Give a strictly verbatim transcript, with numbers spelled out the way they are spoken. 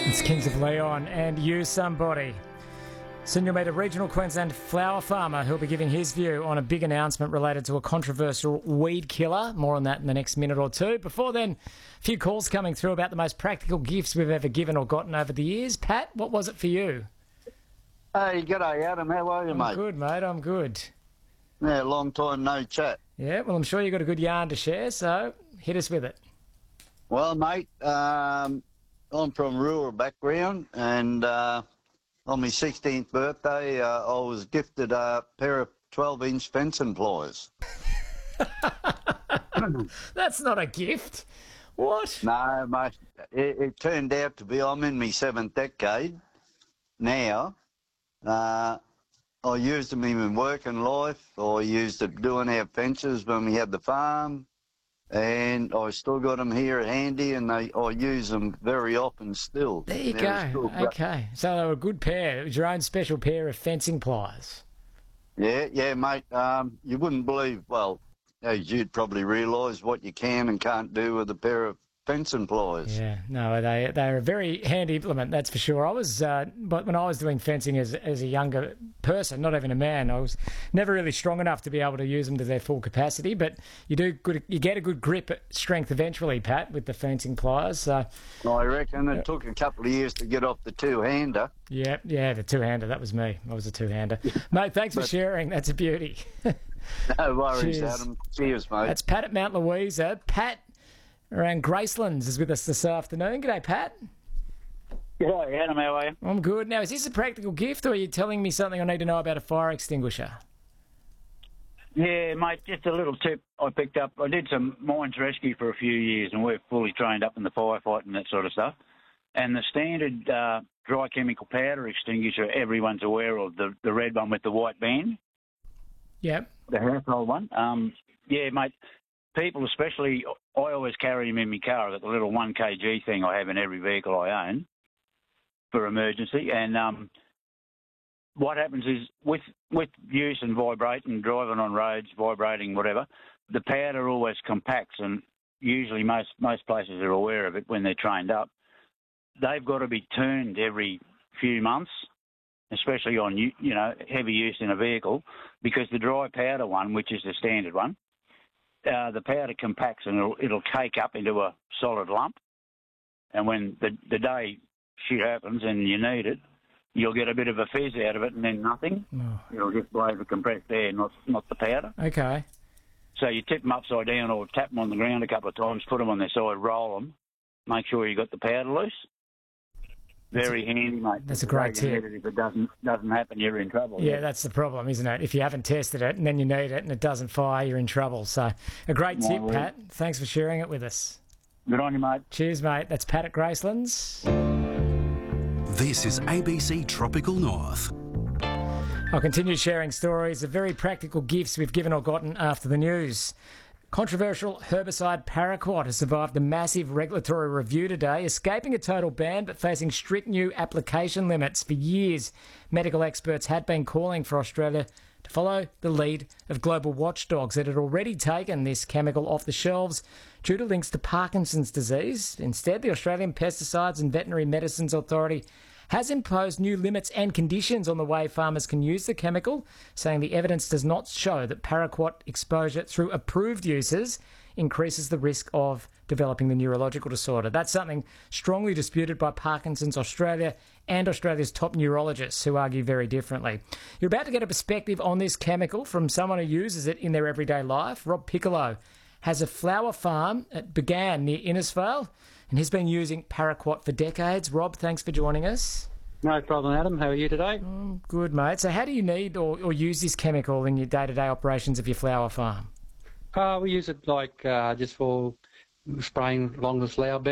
It's Kings of Leon and You Somebody. Soon you'll meet a regional Queensland flower farmer who'll be giving his view on a big announcement related to a controversial weed killer. More on that in the next minute or two. Before then, a few calls coming through about the most practical gifts we've ever given or gotten over the years. Pat, what was it for you? Hey, g'day Adam, how are you, I'm mate? good, mate, I'm good. Yeah, long time no chat. Yeah, well, I'm sure you've got a good yarn to share, so hit us with it. Well, mate, um, I'm from rural background, and uh, on my sixteenth birthday, uh, I was gifted a pair of twelve-inch fencing pliers. That's not a gift. What? No, mate, it, it turned out to be, I'm in my seventh decade now. Uh, I used them in my working life. I used it doing our fences when we had the farm. And I still got them here handy, and they, I use them very often still. There you They're go. still- Okay. So they were a good pair. It was your own special pair of fencing pliers. Yeah, yeah, mate. Um, you wouldn't believe, well, as you'd probably realise what you can and can't do with a pair of fencing pliers. Yeah, no, they they're a very handy implement, that's for sure. I was, uh, but when I was doing fencing as as a younger person, not even a man, I was never really strong enough to be able to use them to their full capacity. But you do good, you get a good grip strength eventually, Pat, with the fencing pliers. So I reckon it took a couple of years to get off the two-hander. yeah, yeah, the two-hander. That was me. I was a two-hander, mate. Thanks for sharing. That's a beauty. No worries, Cheers. Adam. Cheers, mate. That's Pat at Mount Louisa. Pat around Gracelands is with us this afternoon. G'day, Pat. G'day, Adam, how are you? I'm good. Now, is this a practical gift, or are you telling me something I need to know about a fire extinguisher? Yeah, mate, just a little tip I picked up. I did some mines rescue for a few years, and we're fully trained up in the firefight and that sort of stuff. And the standard uh, dry chemical powder extinguisher everyone's aware of, the, the red one with the white band, Yep. the household one. Um, yeah, mate, people especially, I always carry them in my car. I've got the little one kilogram thing I have in every vehicle I own for emergency. And um, what happens is with with use and vibrating, driving on roads, vibrating, whatever, the powder always compacts, and usually most, most places are aware of it when they're trained up. They've got to be turned every few months, especially on, you know, heavy use in a vehicle, because the dry powder one, which is the standard one, uh, the powder compacts and it'll, it'll cake up into a solid lump. And when the, the day shit happens and you need it, you'll get a bit of a fizz out of it and then nothing. Oh. It'll just blow the compressed air, not not the powder. Okay. So you tip them upside down or tap them on the ground a couple of times, put them on their side, roll them, make sure you got the powder loose. Very handy, mate. That's a great tip. If it doesn't doesn't happen, you're in trouble. Yeah, that's the problem, isn't it? If you haven't tested it and then you need it and it doesn't fire, you're in trouble. So a great tip, No, Pat. Thanks for sharing it with us. Good on you, mate. Cheers, mate. That's Pat at Gracelands. This is A B C Tropical North. I'll continue sharing stories of very practical gifts we've given or gotten after the news. Controversial herbicide paraquat has survived a massive regulatory review today, escaping a total ban but facing strict new application limits. For years, medical experts had been calling for Australia to follow the lead of global watchdogs that had already taken this chemical off the shelves due to links to Parkinson's disease. Instead, the Australian Pesticides and Veterinary Medicines Authority has imposed new limits and conditions on the way farmers can use the chemical, saying the evidence does not show that paraquat exposure through approved uses increases the risk of developing the neurological disorder. That's something strongly disputed by Parkinson's Australia and Australia's top neurologists, who argue very differently. You're about to get a perspective on this chemical from someone who uses it in their everyday life. Rob Piccolo has a flower farm at Began near Innisfail, and he's been using paraquat for decades. Rob, thanks for joining us. No problem, Adam. How are you today? Mm, good, mate. So how do you need or, or use this chemical in your day-to-day operations of your flower farm? Uh, we use it like uh, just for spraying along the flower bed.